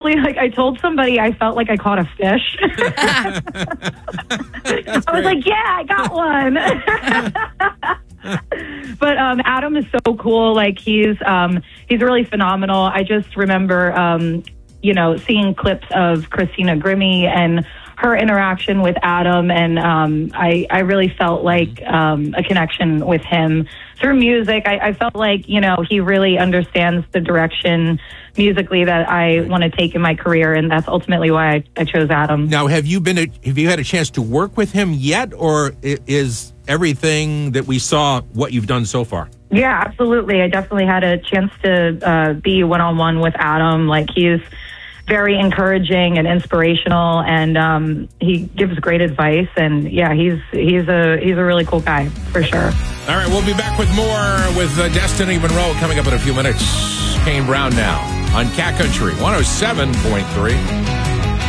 honestly, like I told somebody I felt like I caught a fish. I was like, yeah, I got one. But Adam is so cool. Like he's really phenomenal. I just remember, seeing clips of Christina Grimmie and her interaction with Adam, and I really felt like a connection with him through music. I felt like, he really understands the direction musically that I want to take in my career, and that's ultimately why I chose Adam. Now, have you had a chance to work with him yet, or is everything that we saw what you've done so far? Yeah, absolutely. I definitely had a chance to be one-on-one with Adam. Like he's very encouraging and inspirational, and he gives great advice. And yeah, he's a really cool guy for sure. All right, we'll be back with more with Destiny Monroe coming up in a few minutes. Kane Brown now on Cat Country 107.3.